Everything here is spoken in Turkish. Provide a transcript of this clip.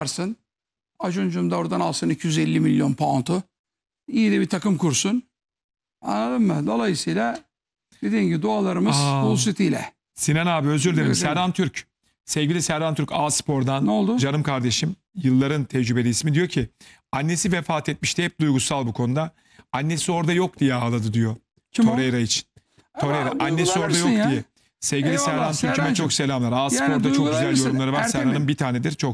varsın. Acun'cum da oradan alsın 250 milyon pound'u. İyi de bir takım kursun. Anladın mı? Dolayısıyla dediğin gibi dualarımız Hull City ile. Sinan abi özür dilerim. Evet, Serhan Türk. Sevgili Serhan Türk A Spor'dan. Ne oldu? Canım kardeşim. Yılların tecrübeli ismi diyor ki annesi vefat etmişti. Hep duygusal bu konuda. Annesi orada yok diye ağladı diyor. Kim o? Torreira için. Torreira. Ama Annesi orada duygulanırsın yok ya. diye. Sevgili Eyvallah, Serhan Türk'üme Serhancığım. çok selamlar. A Yani Spor'da çok güzel duygulanırsın, yorumları var. Ertem'im. Serhan'ın bir tanedir. Çok